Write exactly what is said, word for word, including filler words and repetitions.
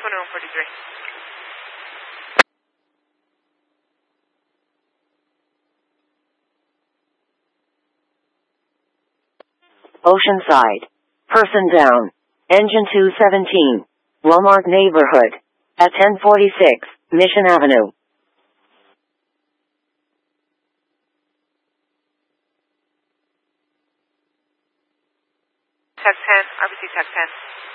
twenty-one forty-three. Oceanside. Person down. Engine two seventeen. Walmart neighborhood. At ten forty-six, Mission Avenue. Tech ten, R B C Tech ten.